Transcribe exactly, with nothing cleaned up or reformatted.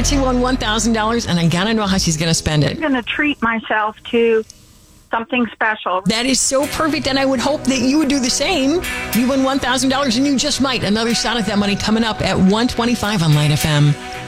Nancy won one thousand dollars, and I got to know how she's going to spend it. I'm going to treat myself to something special. That is so perfect, and I would hope that you would do the same. You won one thousand dollars, and you just might. Another shot at that money coming up at one twenty-five on Light F M.